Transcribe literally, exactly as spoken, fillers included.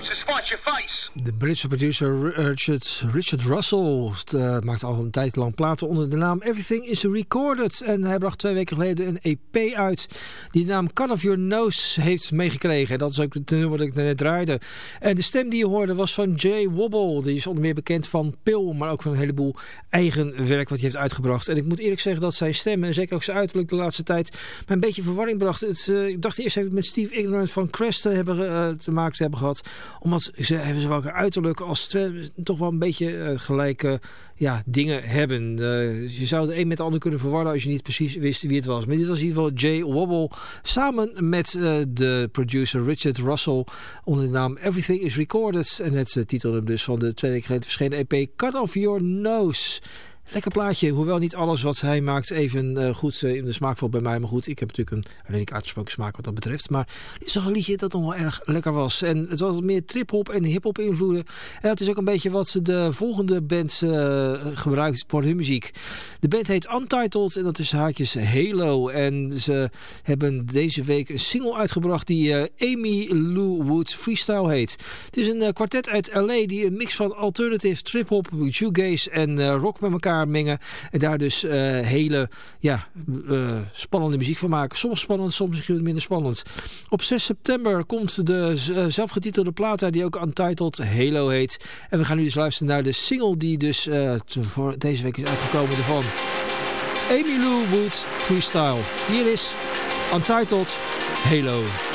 to spite your face. De Britse producer Richard, Richard Russell uh, maakt al een tijd lang platen onder de naam Everything is Recorded. En hij bracht twee weken geleden een E P uit die de naam Cut Off Your Nose heeft meegekregen. Dat is ook het nummer dat ik net draaide. En de stem die je hoorde was van Jay Wobble. Die is onder meer bekend van Pil, maar ook van een heleboel eigen werk wat hij heeft uitgebracht. En ik moet eerlijk zeggen dat zijn stem en zeker ook zijn uiterlijk de laatste tijd mij een beetje verwarring bracht. Het, uh, ik dacht eerst even met Steve Ignorant van Crest te, hebben, uh, te maken te hebben gehad. Omdat ze hebben zowel uiterlijk als twee, toch wel een beetje uh, gelijke ja, dingen hebben. Uh, je zou de een met de ander kunnen verwarren als je niet precies wist wie het was. Maar dit was in ieder geval Jay Wobble samen met uh, de producer Richard Russell onder de naam Everything is Recorded. En het uh, titelde dus van de twee weken geleden verschenen E P Cut Off Your Nose. Lekker plaatje, hoewel niet alles wat hij maakt even uh, goed uh, in de smaak valt bij mij. Maar goed, ik heb natuurlijk een redelijk uitgesproken smaak wat dat betreft. Maar dit is toch een liedje dat nog wel erg lekker was. En het was meer trip-hop en hip-hop invloeden. En dat is ook een beetje wat de volgende band uh, gebruikt voor hun muziek. De band heet Untitled en dat is haakjes Halo. En ze hebben deze week een single uitgebracht die uh, Amy Lou Wood Freestyle heet. Het is een uh, kwartet uit L A die een mix van alternative, trip-hop, shoegaze en uh, rock met elkaar mengen en daar dus uh, hele ja, uh, spannende muziek van maken. Soms spannend, soms minder spannend. Op zes september komt de uh, zelfgetitelde plaat uit die ook Untitled Halo heet. En we gaan nu dus luisteren naar de single die dus uh, te, voor deze week is uitgekomen ervan. Amy Lou Wood Freestyle. Hier is Untitled Halo.